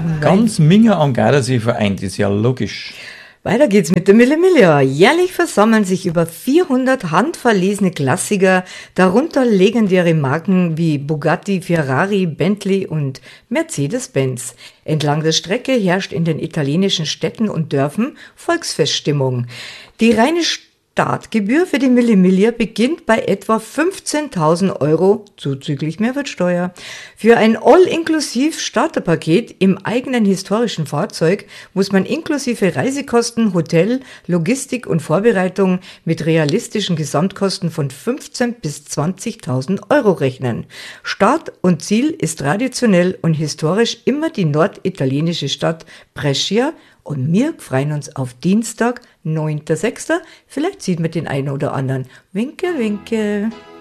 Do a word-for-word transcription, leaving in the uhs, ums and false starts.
Ganz Menge an Gardasee vereint, ist ja logisch. Weiter geht's mit der Mille Miglia. Jährlich versammeln sich über vierhundert handverlesene Klassiker, darunter legendäre Marken wie Bugatti, Ferrari, Bentley und Mercedes-Benz. Entlang der Strecke herrscht in den italienischen Städten und Dörfern Volksfeststimmung. Die reine Startgebühr für die Mille Miglia beginnt bei etwa fünfzehntausend Euro zuzüglich Mehrwertsteuer. Für ein all-inklusiv Starterpaket im eigenen historischen Fahrzeug muss man inklusive Reisekosten, Hotel, Logistik und Vorbereitung mit realistischen Gesamtkosten von fünfzehntausend bis zwanzigtausend Euro rechnen. Start und Ziel ist traditionell und historisch immer die norditalienische Stadt Brescia. Und wir freuen uns auf Dienstag, neunter sechster Vielleicht sieht man den einen oder anderen. Winke, winke.